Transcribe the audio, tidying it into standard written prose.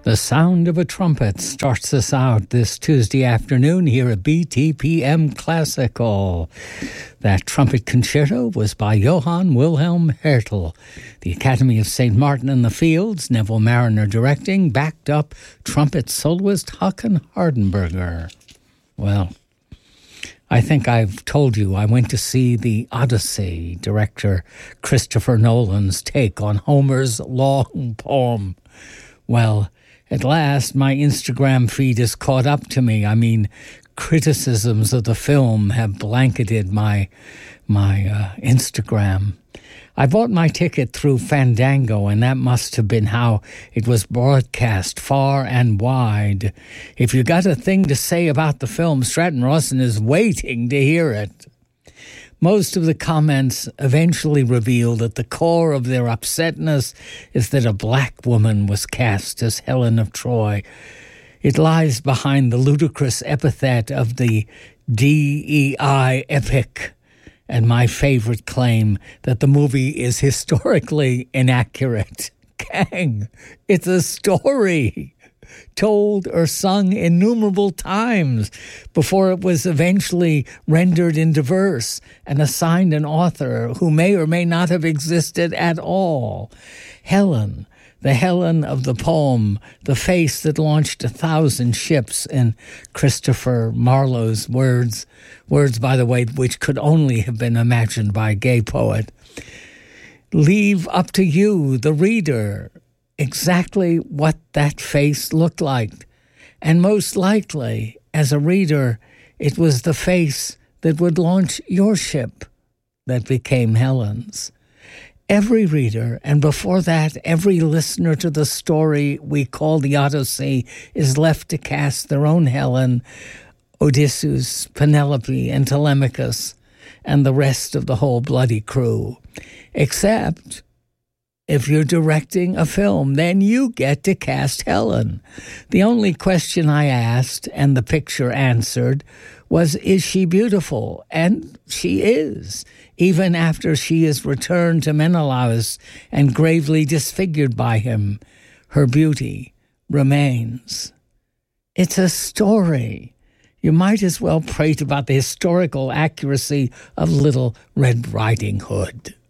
The sound of a trumpet starts us out this Tuesday afternoon here at BTPM Classical. That trumpet concerto was by Johann Wilhelm Hertel. The Academy of St. Martin in the Fields, Neville Marriner directing, backed up trumpet soloist Håkan Hardenberger. Well, I think I've told you I went to see The Odyssey, director Christopher Nolan's take on Homer's long poem. Well, at last, my Instagram feed is caught up to me. I mean, criticisms of the film have blanketed my Instagram. I bought my ticket through Fandango, and that must have been how it was broadcast far and wide. If you got a thing to say about the film, Stratton Rawson is waiting to hear it. Most of the comments eventually reveal that the core of their upsetness is that a black woman was cast as Helen of Troy. It lies behind the ludicrous epithet of the DEI epic, and my favorite claim that the movie is historically inaccurate. Gang, it's a story told or sung innumerable times before it was eventually rendered into verse and assigned an author who may or may not have existed at all. Helen, the Helen of the poem, the face that launched 1,000 ships, in Christopher Marlowe's words, by the way, which could only have been imagined by a gay poet. Leave up to you, the reader, exactly what that face looked like. And most likely, as a reader, it was the face that would launch your ship that became Helen's. Every reader, and before that, every listener to the story we call The Odyssey, is left to cast their own Helen, Odysseus, Penelope, and Telemachus, and the rest of the whole bloody crew. Except if you're directing a film, then you get to cast Helen. The only question I asked, and the picture answered, was, is she beautiful? And she is, even after she is returned to Menelaus and gravely disfigured by him. Her beauty remains. It's a story. You might as well prate about the historical accuracy of Little Red Riding Hood.